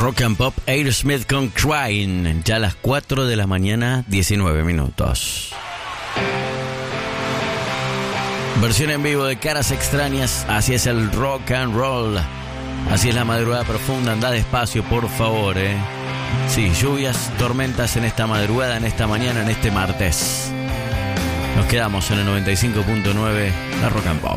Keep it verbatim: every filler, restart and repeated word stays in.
Rock and Pop, Aerosmith con Crying, ya a las cuatro de la mañana, diecinueve minutos. Versión en vivo de Caras Extrañas, así es el rock and roll, así es la madrugada profunda, anda despacio por favor, eh. Sí, lluvias, tormentas en esta madrugada, en esta mañana, en este martes. Nos quedamos en el noventa y cinco punto nueve, la Rock and Pop.